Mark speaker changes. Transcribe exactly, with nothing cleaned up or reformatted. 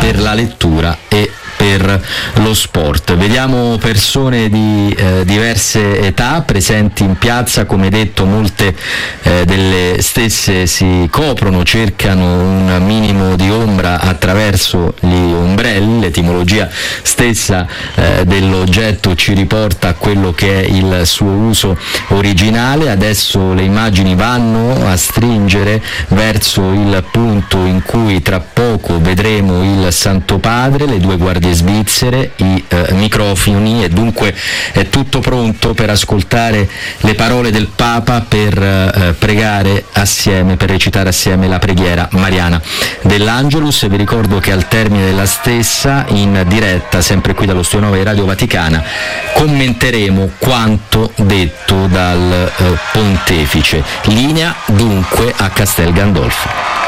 Speaker 1: per la lettura e per lo sport. Vediamo persone di eh, diverse età presenti in piazza, come detto molte eh, delle stesse si coprono, cercano un minimo di ombra attraverso gli ombrelli. L'etimologia stessa eh, dell'oggetto ci riporta a quello che è il suo uso originale. Adesso le immagini vanno a stringere verso il punto in cui tra poco vedremo il Santo Padre, le due guardie svizzere, i eh, microfoni, e dunque è tutto pronto per ascoltare le parole del Papa, per eh, pregare assieme, per recitare assieme la preghiera mariana dell'Angelus. E vi ricordo che al termine della stessa, in diretta sempre qui dallo Studio nove Radio Vaticana, commenteremo quanto detto dal eh, Pontefice. Linea dunque a Castel Gandolfo.